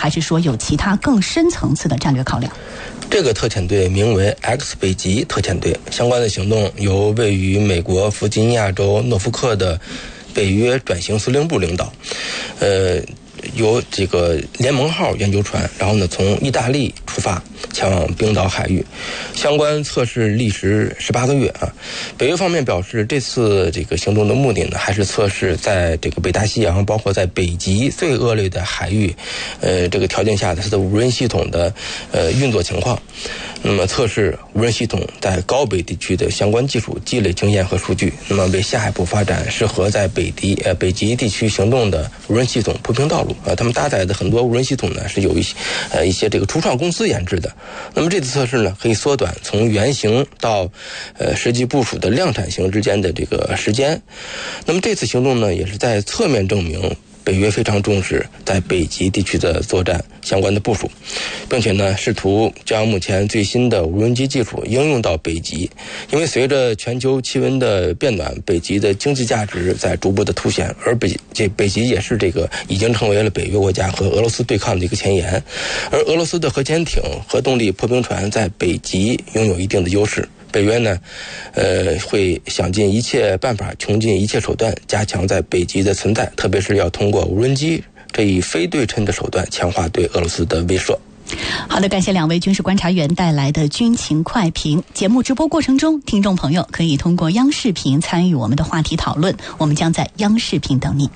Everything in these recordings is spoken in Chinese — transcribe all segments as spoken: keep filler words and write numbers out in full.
还是说有其他更深层次的战略考量？ 这个特遣队名为 X 北极特遣队，相关的行动由位于美国弗吉尼亚州诺福克的北约转型司令部领导，呃，由这个联盟号研究船，然后呢从意大利出发前往冰岛海域，相关测试历时十八个月啊。北约方面表示，这次这个行动的目的呢，还是测试在这个北大西洋，包括在北极最恶劣的海域，呃，这个条件下的它的无人系统的呃运作情况。那么测试无人系统在高北地区的相关技术，积累经验和数据，那么为下一步发展适合在北极呃北极地区行动的无人系统铺平道路啊。他们搭载的很多无人系统呢，是有一些呃一些这个初创公司研制的。那么这次测试呢，可以缩短从原型到呃实际部署的量产型之间的这个时间。那么这次行动呢，也是在侧面证明北约非常重视在北极地区的作战相关的部署，并且呢，试图将目前最新的无人机技术应用到北极。因为随着全球气温的变暖，北极的经济价值在逐步的凸显，而北这北极也是这个已经成为了北约国家和俄罗斯对抗的一个前沿。而俄罗斯的核潜艇、核动力破冰船在北极拥有一定的优势。北约呢，呃，会想尽一切办法，穷尽一切手段，加强在北极的存在，特别是要通过无人机这一非对称的手段，强化对俄罗斯的威慑。 好的，感谢两位军事观察员带来的军情快评。节目直播过程中，听众朋友可以通过央视频参与我们的话题讨论，我们将在央视频等你。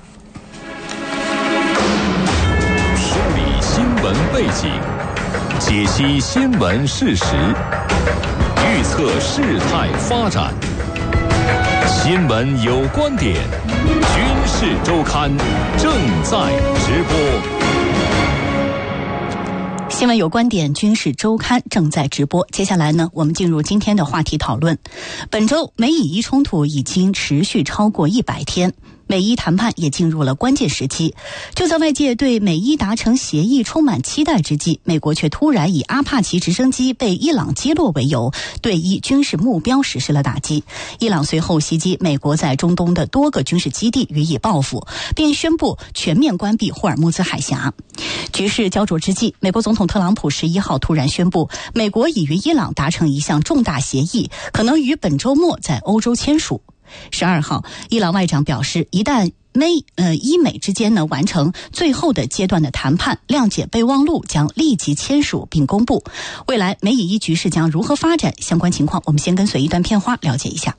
梳理新闻背景，解析新闻事实，预测事态发展。新闻有观点，军事周刊正在直播。 新闻有观点，军事周刊正在直播。接下来呢，我们进入今天的话题讨论。本周美以伊冲突已经持续超过一百天。美伊谈判也进入了关键时期，就在外界对美伊达成协议充满期待之际，美国却突然以阿帕奇直升机被伊朗击落为由，对伊军事目标实施了打击。伊朗随后袭击美国在中东的多个军事基地予以报复，并宣布全面关闭霍尔木兹海峡。局势焦灼之际，美国总统特朗普十一号突然宣布，美国已与伊朗达成一项重大协议，可能于本周末在欧洲签署。十二号，伊朗外长表示，一旦美呃伊美之间呢完成最后的阶段的谈判，谅解备忘录将立即签署并公布。未来美以伊局势将如何发展？相关情况，我们先跟随一段片花了解一下。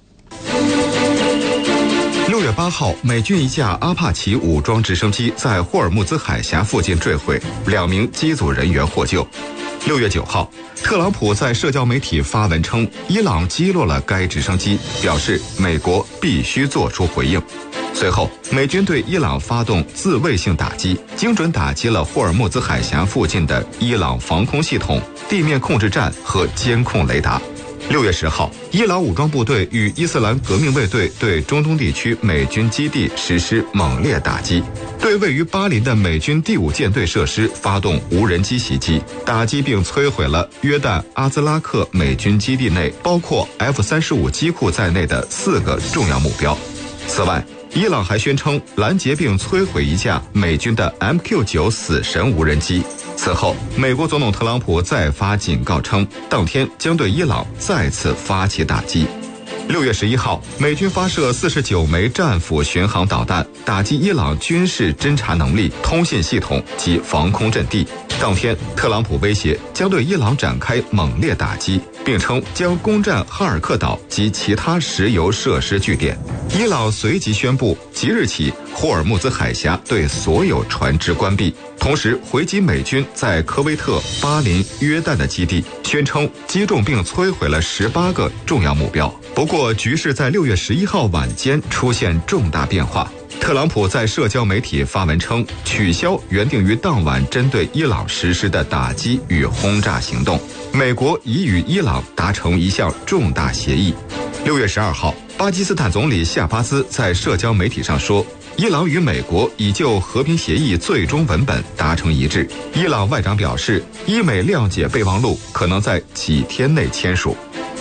六月八号，美军一架阿帕奇武装直升机在霍尔木兹海峡附近坠毁，两名机组人员获救。六月九号，特朗普在社交媒体发文称，伊朗击落了该直升机，表示美国必须做出回应。随后，美军对伊朗发动自卫性打击，精准打击了霍尔木兹海峡附近的伊朗防空系统、地面控制站和监控雷达。六月十号，伊朗武装部队与伊斯兰革命卫队对中东地区美军基地实施猛烈打击，对位于巴林的美军第五舰队设施发动无人机袭击，打击并摧毁了约旦阿兹拉克美军基地内包括 F 三十五 机库在内的四个重要目标。此外，伊朗还宣称拦截并摧毁一架美军的 M Q 九 死神无人机。此后，美国总统特朗普再发警告称，当天将对伊朗再次发起打击。六月十一号，美军发射四十九枚战斧巡航导弹，打击伊朗军事侦察能力、通信系统及防空阵地。当天，特朗普威胁将对伊朗展开猛烈打击，并称将攻占哈尔克岛及其他石油设施据点。伊朗随即宣布，即日起霍尔木兹海峡对所有船只关闭，同时回击美军在科威特、巴林、约旦的基地，宣称击中并摧毁了十八个重要目标。不过，局势在六月十一号晚间出现重大变化。特朗普在社交媒体发文称，取消原定于当晚针对伊朗实施的打击与轰炸行动。美国已与伊朗达成一项重大协议。六月十二号，巴基斯坦总理夏巴兹在社交媒体上说，伊朗与美国已就和平协议最终文本达成一致。伊朗外长表示，伊美谅解备忘录可能在几天内签署。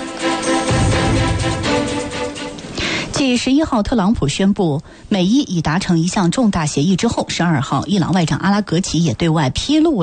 继十一号特朗普宣布美伊已达成一项重大协议之后，十二号伊朗外长阿拉格齐也对外披露